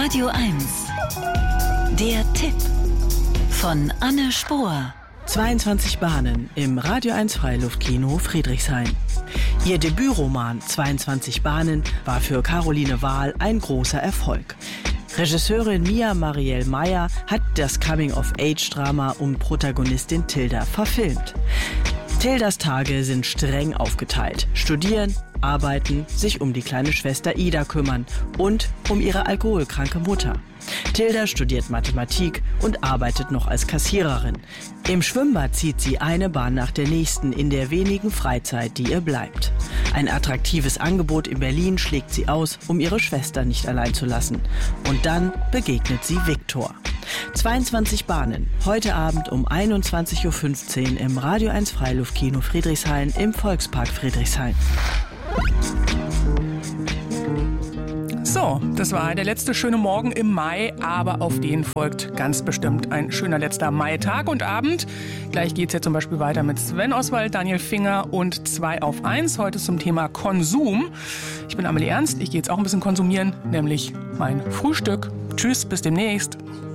Radio 1. Der Tipp von Anne Spohr. 22 Bahnen im Radio 1 Freiluftkino Friedrichshain. Ihr Debütroman 22 Bahnen war für Caroline Wahl ein großer Erfolg. Regisseurin Mia Marielle Meyer hat das Coming-of-Age-Drama um Protagonistin Tilda verfilmt. Tildas Tage sind streng aufgeteilt. Studieren, arbeiten, sich um die kleine Schwester Ida kümmern und um ihre alkoholkranke Mutter. Tilda studiert Mathematik und arbeitet noch als Kassiererin. Im Schwimmbad zieht sie eine Bahn nach der nächsten in der wenigen Freizeit, die ihr bleibt. Ein attraktives Angebot in Berlin schlägt sie aus, um ihre Schwester nicht allein zu lassen. Und dann begegnet sie Viktor. 22 Bahnen, heute Abend um 21.15 Uhr im Radio 1 Freiluftkino Friedrichshain im Volkspark Friedrichshain. So, das war der letzte schöne Morgen im Mai, aber auf den folgt ganz bestimmt ein schöner letzter Mai-Tag und Abend. Gleich geht's ja zum Beispiel weiter mit Sven Oswald, Daniel Finger und 2 auf 1. Heute zum Thema Konsum. Ich bin Amelie Ernst, ich gehe jetzt auch ein bisschen konsumieren, nämlich mein Frühstück. Tschüss, bis demnächst.